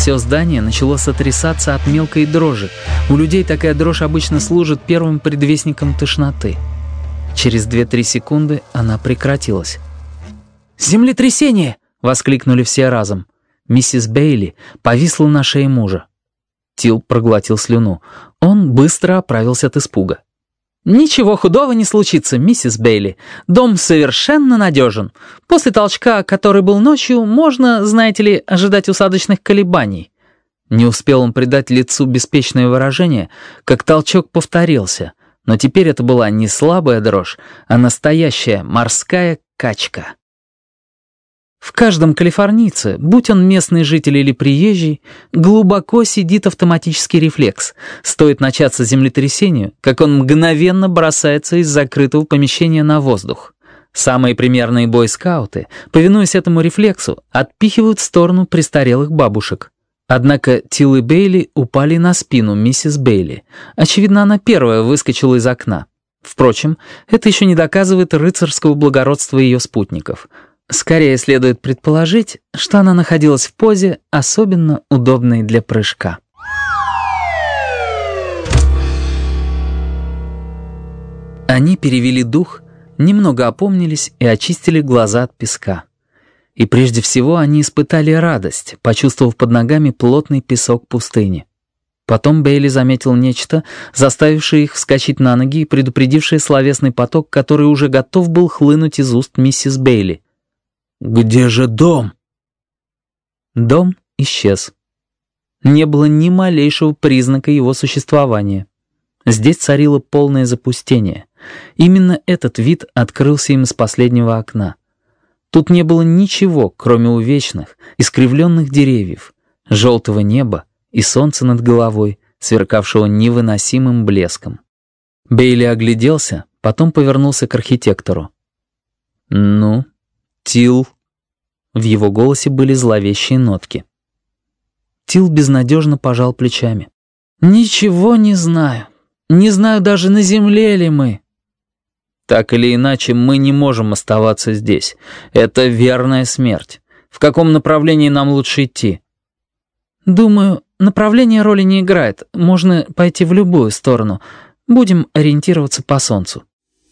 Все здание начало сотрясаться от мелкой дрожи. У людей такая дрожь обычно служит первым предвестником тошноты. Через 2-3 секунды она прекратилась. «Землетрясение!» — воскликнули все разом. Миссис Бейли повисла на шее мужа. Тил проглотил слюну. Он быстро оправился от испуга. «Ничего худого не случится, миссис Бейли. Дом совершенно надежен. После толчка, который был ночью, можно, знаете ли, ожидать усадочных колебаний». Не успел он придать лицу беспечное выражение, как толчок повторился. Но теперь это была не слабая дрожь, а настоящая морская качка. В каждом калифорнийце, будь он местный житель или приезжий, глубоко сидит автоматический рефлекс. Стоит начаться землетрясению, как он мгновенно бросается из закрытого помещения на воздух. Самые примерные бойскауты, повинуясь этому рефлексу, отпихивают в сторону престарелых бабушек. Однако Тил и Бейли упали на спину миссис Бейли. Очевидно, она первая выскочила из окна. Впрочем, это еще не доказывает рыцарского благородства ее спутников. Скорее следует предположить, что она находилась в позе, особенно удобной для прыжка. Они перевели дух, немного опомнились и очистили глаза от песка. И прежде всего они испытали радость, почувствовав под ногами плотный песок пустыни. Потом Бейли заметил нечто, заставившее их вскочить на ноги и предупредившее словесный поток, который уже готов был хлынуть из уст миссис Бейли. «Где же дом?» Дом исчез. Не было ни малейшего признака его существования. Здесь царило полное запустение. Именно этот вид открылся им из последнего окна. Тут не было ничего, кроме увечных, искривленных деревьев, желтого неба и солнца над головой, сверкавшего невыносимым блеском. Бейли огляделся, потом повернулся к архитектору. «Ну, Тил...» В его голосе были зловещие нотки. Тил безнадежно пожал плечами. «Ничего не знаю. Не знаю даже, на земле ли мы». «Так или иначе, мы не можем оставаться здесь. Это верная смерть. В каком направлении нам лучше идти?» «Думаю, направление роли не играет. Можно пойти в любую сторону. Будем ориентироваться по солнцу».